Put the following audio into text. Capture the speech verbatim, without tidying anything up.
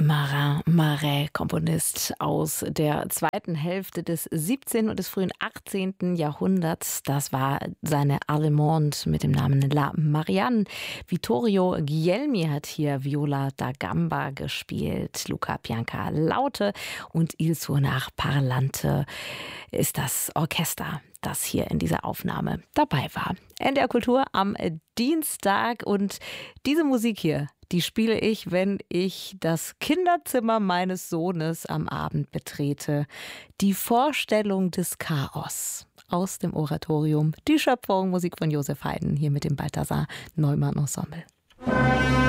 Marin Marais, Komponist aus der zweiten Hälfte des siebzehnten und des frühen achtzehnten Jahrhunderts. Das war seine Allemande mit dem Namen La Marianne. Vittorio Guglielmi hat hier Viola da Gamba gespielt. Luca Bianca-Laute und Il Suonar Parlante ist das Orchester, das hier in dieser Aufnahme dabei war. N D R Kultur am Dienstag, und diese Musik hier, die spiele ich, wenn ich das Kinderzimmer meines Sohnes am Abend betrete. Die Vorstellung des Chaos aus dem Oratorium. Die Schöpfung, Musik von Josef Haydn, hier mit dem Balthasar Neumann Ensemble.